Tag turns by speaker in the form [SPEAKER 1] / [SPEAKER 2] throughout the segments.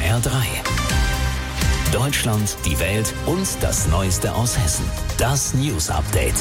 [SPEAKER 1] HR3. Deutschland, die Welt und das Neueste aus Hessen. Das News Update.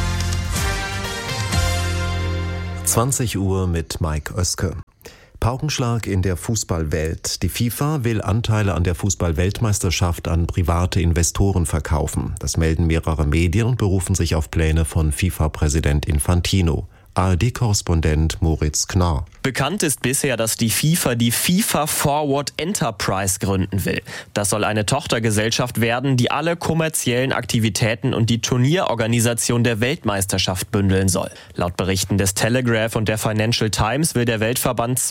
[SPEAKER 2] 20 Uhr mit Mike Oeske. Paukenschlag in der Fußballwelt. Die FIFA will Anteile an der Fußball-Weltmeisterschaft an private Investoren verkaufen. Das melden mehrere Medien und berufen sich auf Pläne von FIFA-Präsident Infantino. ARD-Korrespondent Moritz Knarr.
[SPEAKER 3] Bekannt ist bisher, dass die FIFA die FIFA Forward Enterprise gründen will. Das soll eine Tochtergesellschaft werden, die alle kommerziellen Aktivitäten und die Turnierorganisation der Weltmeisterschaft bündeln soll. Laut Berichten des Telegraph und der Financial Times will der Weltverband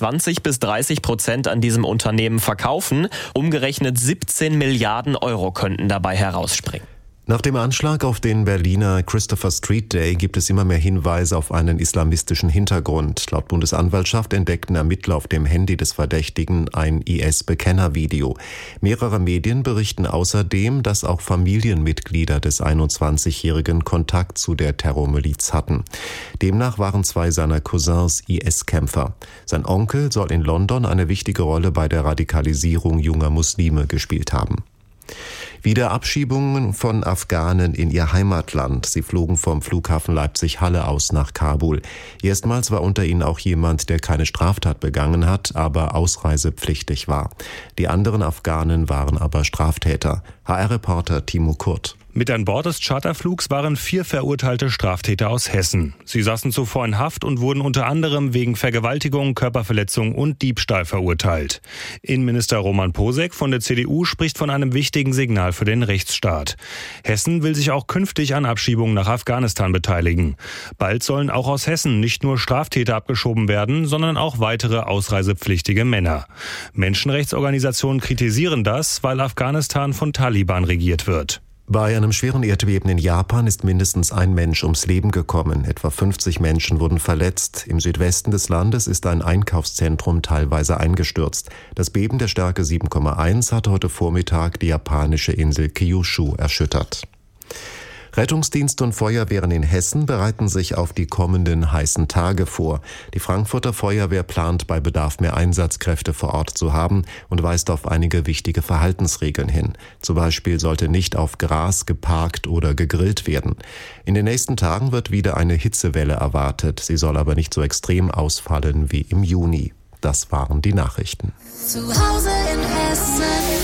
[SPEAKER 3] 20-30% an diesem Unternehmen verkaufen. Umgerechnet 17 Milliarden Euro könnten dabei herausspringen.
[SPEAKER 2] Nach dem Anschlag auf den Berliner Christopher Street Day gibt es immer mehr Hinweise auf einen islamistischen Hintergrund. Laut Bundesanwaltschaft entdeckten Ermittler auf dem Handy des Verdächtigen ein IS-Bekennervideo. Mehrere Medien berichten außerdem, dass auch Familienmitglieder des 21-Jährigen Kontakt zu der Terrormiliz hatten. Demnach waren 2 seiner Cousins IS-Kämpfer. Sein Onkel soll in London eine wichtige Rolle bei der Radikalisierung junger Muslime gespielt haben. Wieder Abschiebungen von Afghanen in ihr Heimatland. Sie flogen vom Flughafen Leipzig-Halle aus nach Kabul. Erstmals war unter ihnen auch jemand, der keine Straftat begangen hat, aber ausreisepflichtig war. Die anderen Afghanen waren aber Straftäter. HR-Reporter Timo Kurt.
[SPEAKER 4] Mit an Bord des Charterflugs waren 4 verurteilte Straftäter aus Hessen. Sie saßen zuvor in Haft und wurden unter anderem wegen Vergewaltigung, Körperverletzung und Diebstahl verurteilt. Innenminister Roman Posek von der CDU spricht von einem wichtigen Signal für den Rechtsstaat. Hessen will sich auch künftig an Abschiebungen nach Afghanistan beteiligen. Bald sollen auch aus Hessen nicht nur Straftäter abgeschoben werden, sondern auch weitere ausreisepflichtige Männer. Menschenrechtsorganisationen kritisieren das, weil Afghanistan von Taliban regiert wird.
[SPEAKER 2] Bei einem schweren Erdbeben in Japan ist mindestens ein Mensch ums Leben gekommen. Etwa 50 Menschen wurden verletzt. Im Südwesten des Landes ist ein Einkaufszentrum teilweise eingestürzt. Das Beben der Stärke 7,1 hat heute Vormittag die japanische Insel Kyushu erschüttert. Rettungsdienste und Feuerwehren in Hessen bereiten sich auf die kommenden heißen Tage vor. Die Frankfurter Feuerwehr plant bei Bedarf mehr Einsatzkräfte vor Ort zu haben und weist auf einige wichtige Verhaltensregeln hin. Zum Beispiel sollte nicht auf Gras geparkt oder gegrillt werden. In den nächsten Tagen wird wieder eine Hitzewelle erwartet. Sie soll aber nicht so extrem ausfallen wie im Juni. Das waren die Nachrichten.
[SPEAKER 5] Zu Hause in Hessen.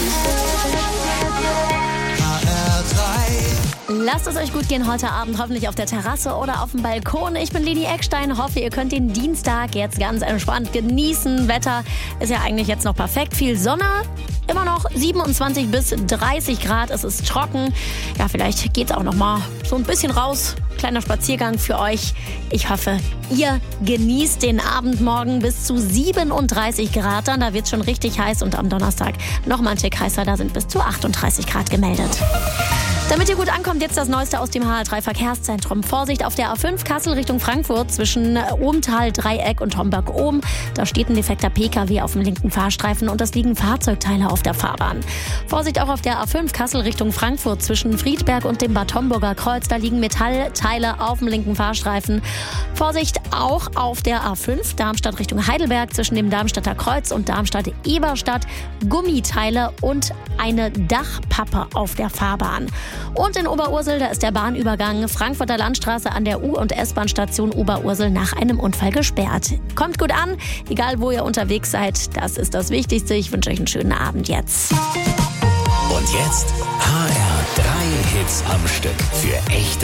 [SPEAKER 6] Lasst es euch gut gehen heute Abend, hoffentlich auf der Terrasse oder auf dem Balkon. Ich bin Leni Eckstein, hoffe, ihr könnt den Dienstag jetzt ganz entspannt genießen. Wetter ist ja eigentlich jetzt noch perfekt, viel Sonne, immer noch 27 bis 30 Grad, es ist trocken. Ja, vielleicht geht's auch noch mal so ein bisschen raus. Kleiner Spaziergang für euch. Ich hoffe, ihr genießt den Abend morgen bis zu 37 Grad. Dann, da wird's schon richtig heiß und am Donnerstag noch mal ein Tick heißer, da sind bis zu 38 Grad gemeldet. Damit ihr gut ankommt, jetzt das Neueste aus dem HR3-Verkehrszentrum. Vorsicht auf der A5 Kassel Richtung Frankfurt zwischen Ohmtal, Dreieck und Homberg-Ohm. Da steht ein defekter PKW auf dem linken Fahrstreifen und es liegen Fahrzeugteile auf der Fahrbahn. Vorsicht auch auf der A5 Kassel Richtung Frankfurt zwischen Friedberg und dem Bad Homburger Kreuz. Da liegen Metallteile auf dem linken Fahrstreifen. Vorsicht auch auf der A5 Darmstadt Richtung Heidelberg zwischen dem Darmstadter Kreuz und Darmstadt-Eberstadt. Gummiteile und eine Dachpappe auf der Fahrbahn. Und in Oberursel, da ist der Bahnübergang Frankfurter Landstraße an der U- und S-Bahn-Station Oberursel nach einem Unfall gesperrt. Kommt gut an, egal wo ihr unterwegs seid. Das ist das Wichtigste. Ich wünsche euch einen schönen Abend jetzt.
[SPEAKER 1] Und jetzt HR3 Hits am Stück für echte